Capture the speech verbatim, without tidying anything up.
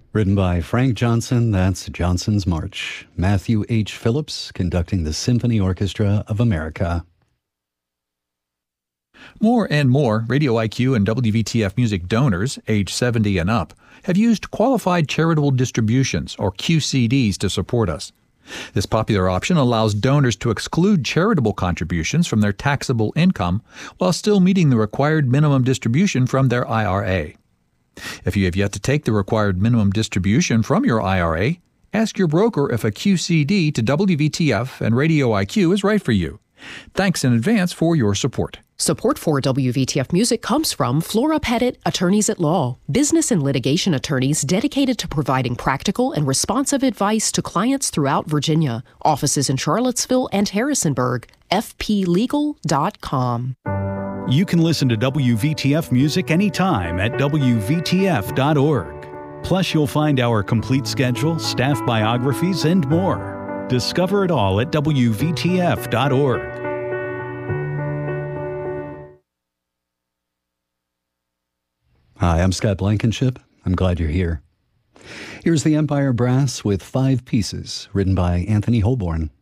Written by Frank Johnson, that's Johnson's March. Matthew H. Phillips conducting the Symphony Orchestra of America. More and more Radio I Q and W V T F Music donors, age seventy and up, have used Qualified Charitable Distributions, or Q C Ds, to support us. This popular option allows donors to exclude charitable contributions from their taxable income while still meeting the required minimum distribution from their I R A. If you have yet to take the required minimum distribution from your I R A, ask your broker if a Q C D to W V T F and Radio I Q is right for you. Thanks in advance for your support. Support for W V T F Music comes from Flora Pettit, Attorneys at Law, business and litigation attorneys dedicated to providing practical and responsive advice to clients throughout Virginia. Offices in Charlottesville and Harrisonburg. F P legal dot com. You can listen to W V T F Music anytime at W V T F dot org. Plus, you'll find our complete schedule, staff biographies, and more. Discover it all at W V T F dot org. Hi, I'm Scott Blankenship. I'm glad you're here. Here's the Empire Brass with Five Pieces, written by Anthony Holborn.